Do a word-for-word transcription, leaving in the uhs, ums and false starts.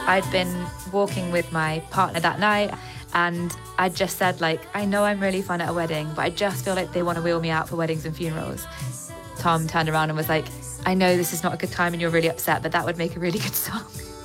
I'd been walking with my partner that night, and I just said, like, I know I'm really fun at a wedding, but I just feel like they want to wheel me out for weddings and funerals. Tom turned around and was like, I know this is not a good time and you're really upset, but that would make a really good song.